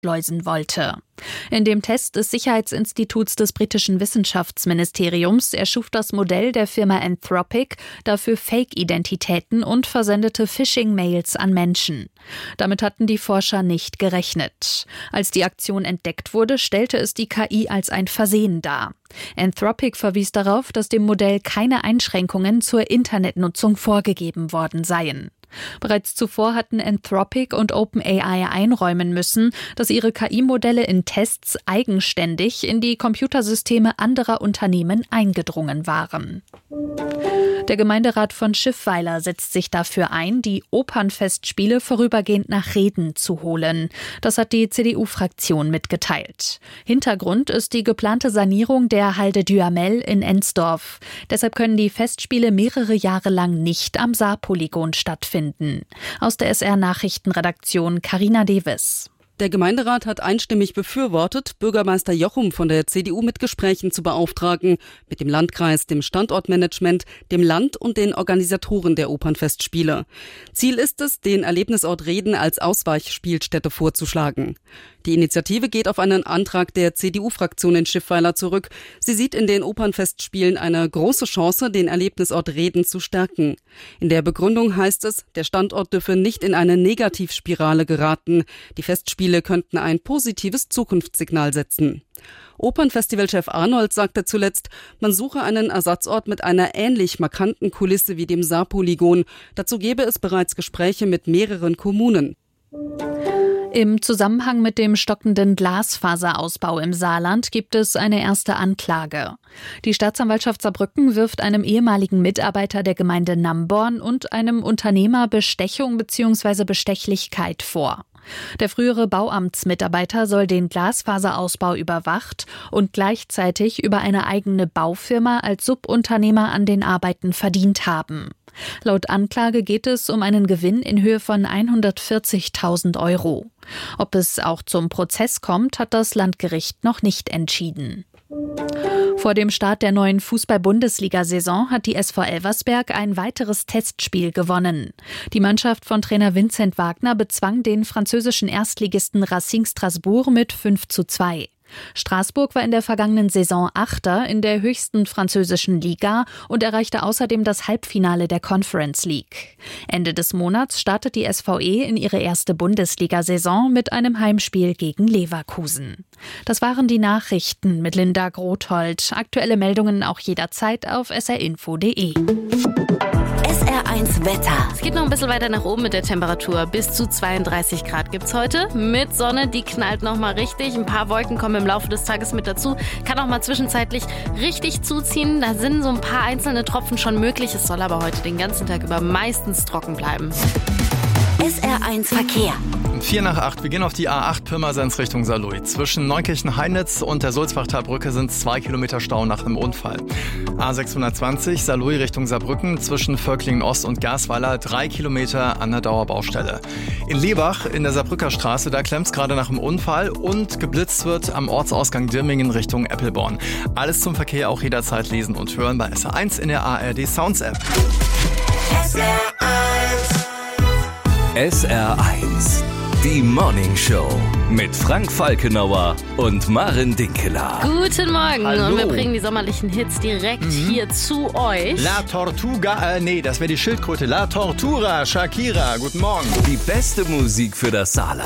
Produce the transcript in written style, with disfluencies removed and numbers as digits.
einschleusen wollte. In dem Test des Sicherheitsinstituts des britischen Wissenschaftsministeriums erschuf das Modell der Firma Anthropic dafür Fake-Identitäten und versendete Phishing-Mails an Menschen. Damit hatten die Forscher nicht gerechnet. Als die Aktion entdeckt wurde, stellte es die KI als ein Versehen dar. Anthropic verwies darauf, dass dem Modell keine Einschränkungen zur Internetnutzung vorgegeben worden seien. Bereits zuvor hatten Anthropic und OpenAI einräumen müssen, dass ihre KI-Modelle in Tests eigenständig in die Computersysteme anderer Unternehmen eingedrungen waren. Der Gemeinderat von Schiffweiler setzt sich dafür ein, die Opernfestspiele vorübergehend nach Reden zu holen. Das hat die CDU-Fraktion mitgeteilt. Hintergrund ist die geplante Sanierung der Halde Duhamel in Ensdorf. Deshalb können die Festspiele mehrere Jahre lang nicht am Saarpolygon stattfinden. Aus der SR-Nachrichtenredaktion Carina Devis. Der Gemeinderat hat einstimmig befürwortet, Bürgermeister Jochum von der CDU mit Gesprächen zu beauftragen, mit dem Landkreis, dem Standortmanagement, dem Land und den Organisatoren der Opernfestspiele. Ziel ist es, den Erlebnisort Reden als Ausweichspielstätte vorzuschlagen. Die Initiative geht auf einen Antrag der CDU-Fraktion in Schiffweiler zurück. Sie sieht in den Opernfestspielen eine große Chance, den Erlebnisort Reden zu stärken. In der Begründung heißt es, der Standort dürfe nicht in eine Negativspirale geraten. Die Festspiele könnten ein positives Zukunftssignal setzen. Opernfestivalchef Arnold sagte zuletzt, man suche einen Ersatzort mit einer ähnlich markanten Kulisse wie dem Saarpolygon. Dazu gebe es bereits Gespräche mit mehreren Kommunen. Im Zusammenhang mit dem stockenden Glasfaserausbau im Saarland gibt es eine erste Anklage. Die Staatsanwaltschaft Saarbrücken wirft einem ehemaligen Mitarbeiter der Gemeinde Namborn und einem Unternehmer Bestechung bzw. Bestechlichkeit vor. Der frühere Bauamtsmitarbeiter soll den Glasfaserausbau überwacht und gleichzeitig über eine eigene Baufirma als Subunternehmer an den Arbeiten verdient haben. Laut Anklage geht es um einen Gewinn in Höhe von 140.000 €. Ob es auch zum Prozess kommt, hat das Landgericht noch nicht entschieden. Vor dem Start der neuen Fußball-Bundesliga-Saison hat die SV Elversberg ein weiteres Testspiel gewonnen. Die Mannschaft von Trainer Vincent Wagner bezwang den französischen Erstligisten Racing Strasbourg mit 5:2. Straßburg war in der vergangenen Saison Achter in der höchsten französischen Liga und erreichte außerdem das Halbfinale der Conference League. Ende des Monats startet die SVE in ihre erste Bundesliga-Saison mit einem Heimspiel gegen Leverkusen. Das waren die Nachrichten mit Linda Grothold. Aktuelle Meldungen auch jederzeit auf srinfo.de. SR1 Wetter. Es geht noch ein bisschen weiter nach oben mit der Temperatur. Bis zu 32 Grad gibt's heute. Mit Sonne, die knallt noch mal richtig. Ein paar Wolken kommen im Laufe des Tages mit dazu. Kann auch mal zwischenzeitlich richtig zuziehen. Da sind so ein paar einzelne Tropfen schon möglich. Es soll aber heute den ganzen Tag über meistens trocken bleiben. SR1 Verkehr. 7:45. Wir gehen auf die A8 Pirmasens Richtung Saarlouis. Zwischen Neunkirchen-Heinitz und der Sulzbachtalbrücke sind 2 Kilometer Stau nach einem Unfall. A620 Saarlouis Richtung Saarbrücken zwischen Völklingen-Ost und Gasweiler 3 Kilometer an der Dauerbaustelle. In Lebach in der Saarbrücker Straße, da klemmt's gerade nach einem Unfall und geblitzt wird am Ortsausgang Dirmingen Richtung Eppelborn. Alles zum Verkehr auch jederzeit lesen und hören bei SR1 in der ARD Sounds App. SR1, die Morning Show mit Frank Falkenauer und Maren Dinkeler. Guten Morgen. Hallo. Und wir bringen die sommerlichen Hits direkt hier zu euch. La Tortuga, das wäre die Schildkröte. La Tortura, Shakira, guten Morgen. Die beste Musik für das Saarland.